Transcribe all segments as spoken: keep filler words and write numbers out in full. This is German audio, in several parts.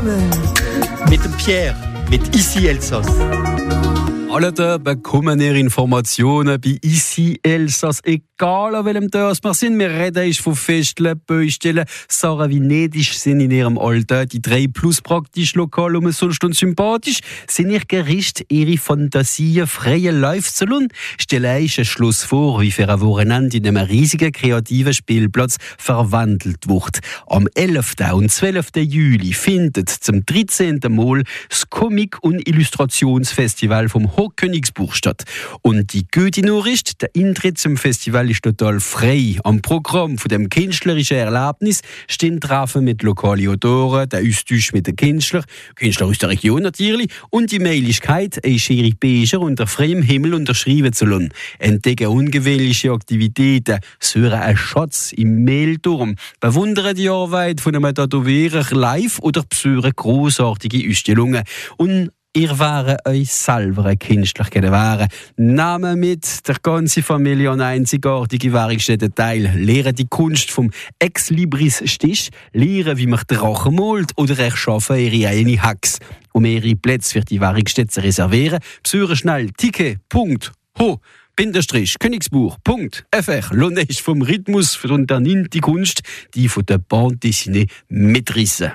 zusammen mit dem Pierre, mit Ici Elsass. Alle da bekommen ihr Informationen bei Ici Elsass, egal an welchem Dorf wir sind. Wir reden von Festeln, Baustellen, Sachen Venedig sind in ihrem Alter. Die drei plus praktisch lokal und sonst und sympathisch sind ihr Gericht, ihre Fantasien freien Lauf zu lassen. Stelle ich ein Schluss vor, wie für ein Wochenende in einem riesigen kreativen Spielplatz verwandelt wird. Am elften und zwölften Juli findet zum dreizehnten Mal das Comic- und Illustrationsfestival vom Königsburg statt. Und die gute Nachricht, der Eintritt zum Festival ist total frei. Am Programm von dem künstlerischen Erlebnis stehen Treffen mit lokalen Autoren, der Austausch mit den Künstlern, Künstler aus der Region natürlich, und die Möglichkeit, ihre Bücher unter freiem Himmel unterschreiben zu lassen. Entdecken ungewöhnliche Aktivitäten, suchen einen Schatz im Mehlturm, bewundern die Arbeit von einem Tätowierer live oder besuchen grossartige Ausstellungen. Und ihr wäre euch selber ein Künstler gewesen. Nehmt mit der ganze Familie an einzigartige Werkstätte teil. Lehren die Kunst vom Ex-Libris-Stich, lehren, wie man Drachen malt oder erschaffen ihre eigene Hacks. Um ihre Plätze für die Werkstätte zu reservieren, besuchen schnell ticket punkt ho Bindestrich Königsburg Punkt F R. Lohnt ist vom Rhythmus für unternimmt die Kunst, die von der Bande dessinée mitrissen.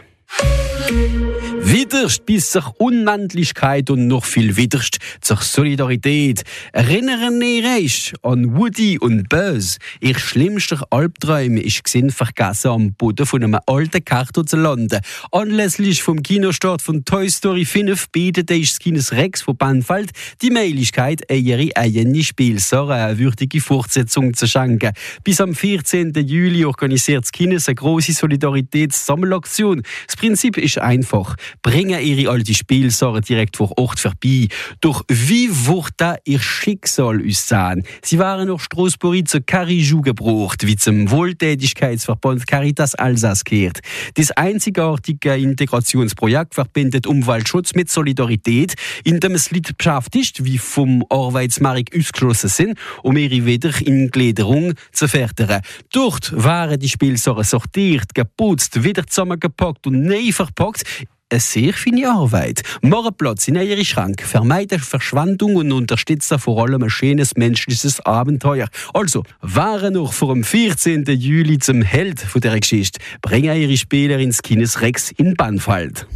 Widerst bis zur Unendlichkeit und noch viel widerst zur Solidarität. Erinnern ihr euch an Woody und Buzz? Ihr schlimmster Albtraum ist gesehen vergessen am Boden von einem alten Karton zu landen. Anlässlich vom Kinostart von Toy Story fünf bietet das Kines Rex von Bannfeld die Möglichkeit, ihre eigene Spielsache eine würdige Fortsetzung zu schenken. Bis am vierzehnten Juli organisiert das Kines eine grosse Solidaritätssammelaktion. Das Prinzip ist einfach. Bringen ihre alte Spielsache direkt vor Ort vorbei. Doch wie wird da ihr Schicksal aussehen? Sie waren nach Straßburg zu Carijou gebracht, wie zum Wohltätigkeitsverband Caritas Alsace gehört. Das einzigartige Integrationsprojekt verbindet Umweltschutz mit Solidarität, indem es Leute beschäftigt, wie vom Arbeitsmarkt ausgeschlossen sind, um ihre Wiederingliederung zu fördern. Dort waren die Spielsachen sortiert, geputzt, wieder zusammengepackt und neu verpackt. Eine sehr feine Arbeit. Machen Platz in ihre Schrank, vermeiden Verschwendung und unterstützen vor allem ein schönes menschliches Abenteuer. Also, waren noch vor dem vierzehnten Juli zum Held von dieser Geschichte. Bringen ihre Spieler ins Kines Rex in Bannfeld.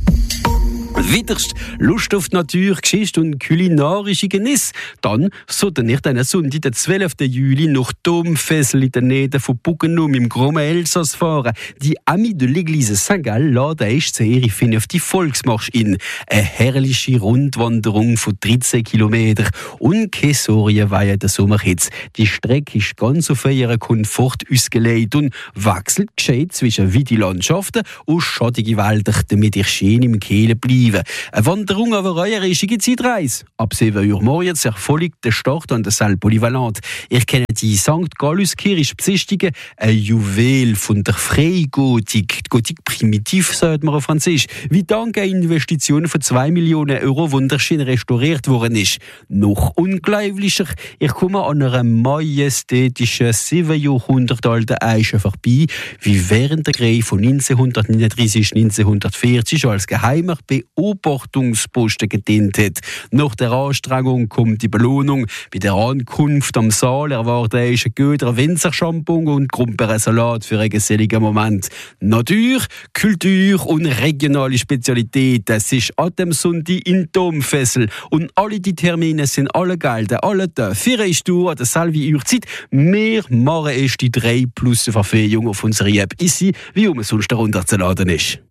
Widerst Lust auf die Natur, Geschichte und kulinarische Genuss? Dann sollten ihr den Sonntag, den zwölften Juli, nach Domfessel in der Nähe von Buggenum im Gromen Elsass fahren. Die Amis de l'Église Saint-Gall laden euch zu ihrer fünften Volksmarsch in. Eine herrliche Rundwanderung von dreizehn Kilometern und keine Sorgen wegen der Sommerhitze. Die Strecke ist ganz auf ihren Komfort ausgelegt und wechselt gescheit zwischen weiten Landschaften und schattige Wälder, damit ihr schön im Kehlen bleibt. Eine Wanderung auf eine riesige Zeitreise. Ab sieben Uhr morgens erfolgt der Start an der Salle Polyvalente. Ihr kennt die Sankt Gallus-Kirche besichtigen, ein Juwel von der Freigotik. Die Gotik primitiv, sagt man auf Französisch, wie dank einer Investition von zwei Millionen Euro wunderschön restauriert worden ist. Noch unglaublicher, ihr kommt an einer majestätischen sieben Jahrhundert alten Eiche vorbei, wie während der Krieg von neunzehnhundertneununddreißig bis neunzehnhundertvierzig als geheimer Beobachtungsposten gedient hat. Nach der Anstrengung kommt die Belohnung. Bei der Ankunft am Saal erwartet ein guter Winzershampoo und Grumperensalat für einen geselligen Moment. Natur, Kultur und regionale Spezialität. Das ist an dem Sonntag in Domfessel. Und alle die Termine sind alle gelten, alle da. Für eine Stunde an der selben Uhrzeit. Wir machen erst die drei plus Verfehlung auf unsere App Ici, wie um sonst herunterzuladen ist.